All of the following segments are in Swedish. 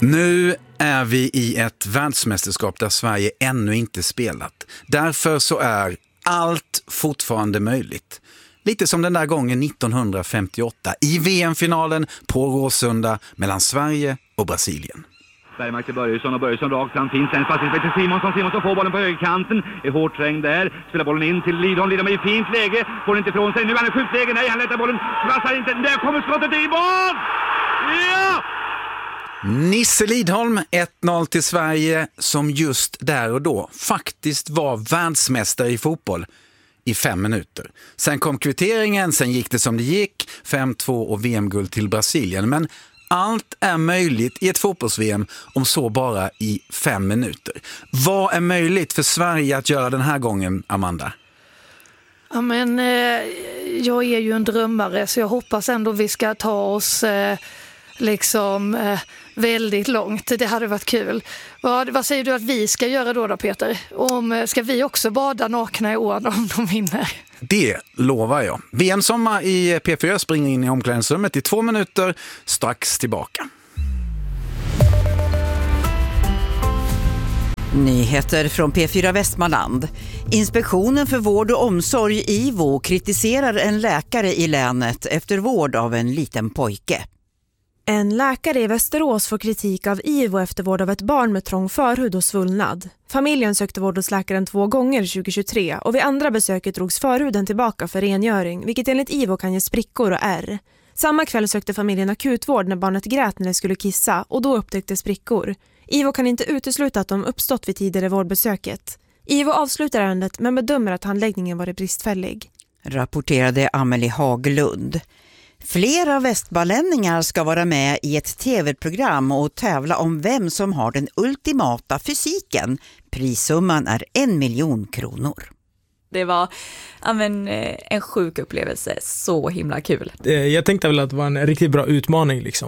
Nu är vi i ett världsmästerskap där Sverige ännu inte spelat. Därför så är allt fortfarande möjligt. Lite som den där gången 1958 i VM-finalen på Råsunda mellan Sverige och Brasilien. Bergmark till Börjesson och Börjesson rakt fram, finns en passning till Simonsson får bollen på högerkanten, är hårt trängd där, spelar bollen in till Lidholm är i fint läge, får inte ifrån sig, nu är han i skjutläge, nej han lättar bollen, passar inte, där kommer skottet i mål! Ja! Nisse Lidholm, 1-0 till Sverige som just där och då faktiskt var världsmästare i fotboll i 5 minuter. Sen kom kvitteringen, sen gick det som det gick, 5-2 och VM-guld till Brasilien, men allt är möjligt i ett fotbolls-VM om så bara i 5 minuter. Vad är möjligt för Sverige att göra den här gången, Amanda? Ja, men jag är ju en drömmare så jag hoppas ändå vi ska ta oss väldigt långt. Det hade varit kul. Vad säger du att vi ska göra då Peter? Ska vi också bada nakna i ån om de vinner? Det lovar jag. VM-sommar i P4 springer in i omklädningsrummet i 2 minuter, strax tillbaka. Nyheter från P4 Västmanland. Inspektionen för vård och omsorg IVO kritiserar en läkare i länet efter vård av en liten pojke. En läkare i Västerås får kritik av IVO efter vård av ett barn med trång förhud och svullnad. Familjen sökte vård hos läkaren 2 gånger 2023 och vid andra besöket drogs förhuden tillbaka för rengöring, vilket enligt IVO kan ge sprickor och ärr. Samma kväll sökte familjen akutvård när barnet grät när det skulle kissa och då upptäcktes sprickor. IVO kan inte utesluta att de uppstått vid tidigare vårdbesöket. IVO avslutar ärendet men bedömer att handläggningen varit bristfällig. Rapporterade Amelie Haglund. Flera västbalänningar ska vara med i ett tv-program och tävla om vem som har den ultimata fysiken. Prissumman är 1 miljon kronor. Det var en sjuk upplevelse, så himla kul. Jag tänkte väl att det var en riktigt bra utmaning liksom.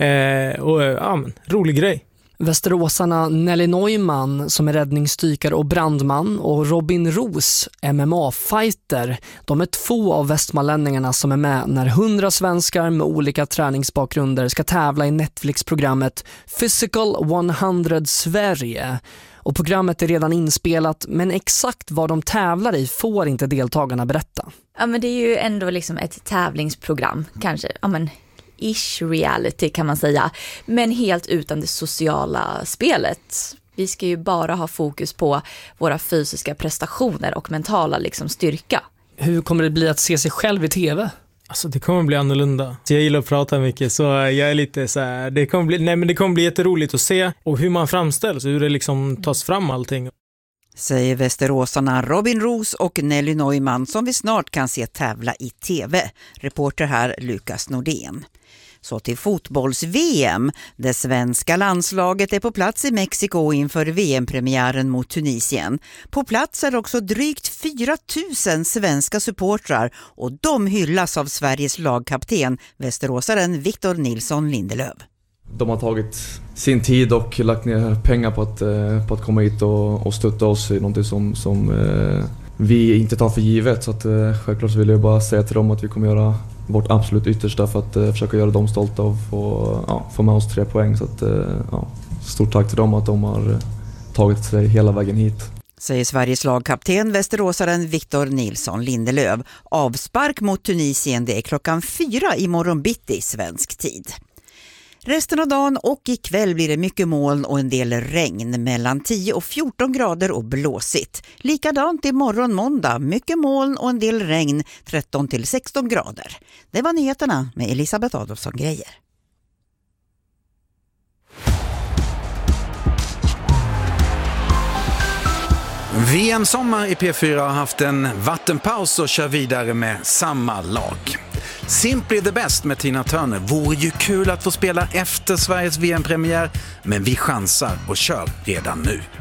Rolig grej. Västeråsarna Nelly Neumann som är räddningsdykare och brandman och Robin Roos, MMA-fighter. De är 2 av västmanlänningarna som är med när 100 svenskar med olika träningsbakgrunder ska tävla i Netflix-programmet Physical 100 Sverige. Och programmet är redan inspelat, men exakt vad de tävlar i får inte deltagarna berätta. Ja, men det är ju ändå ett tävlingsprogram, kanske. Ja, men ish reality kan man säga, men helt utan det sociala spelet. Vi ska ju bara ha fokus på våra fysiska prestationer och mentala styrka. Hur kommer det bli att se sig själv i tv? Alltså det kommer bli annorlunda. Jag gillar att prata mycket så jag är lite så här, det kommer bli jätteroligt att se och hur man framställs, hur det tas fram allting. Säger västeråsarna Robin Roos och Nelly Neumann som vi snart kan se tävla i tv. Reporter här Lukas Nordén. Så till fotbolls-VM. Det svenska landslaget är på plats i Mexiko inför VM-premiären mot Tunisien. På plats är också drygt 4 000 svenska supportrar och de hyllas av Sveriges lagkapten, västeråsaren Victor Nilsson Lindelöf. De har tagit sin tid och lagt ner pengar på att komma hit och stötta oss i någonting som vi inte tar för givet. Så att, självklart så vill jag bara säga till dem att vi kommer göra vårt absolut yttersta för att försöka göra dem stolta och få med oss 3 poäng. Så att, stort tack till dem att de har tagit sig hela vägen hit. Säger Sveriges lagkapten, västeråsaren Victor Nilsson Lindelöf. Avspark mot Tunisien, det är 4:00 i morgon bitti svensk tid. Resten av dagen och ikväll blir det mycket moln och en del regn, mellan 10 och 14 grader och blåsigt. Likadant imorgon måndag, mycket moln och en del regn, 13 till 16 grader. Det var nyheterna med Elisabeth Adolfsson Grejer. VM-sommar i P4 har haft en vattenpaus och kör vidare med samma lag. Simply the Best med Tina Turner vore ju kul att få spela efter Sveriges VM-premiär, men vi chansar och kör redan nu.